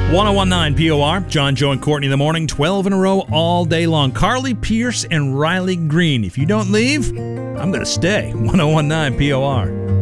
1019 POR, John, Joe, and Courtney in the morning, 12 in a row all day long. Carly Pierce and Riley Green. If you don't leave, I'm going to stay. 1019 POR.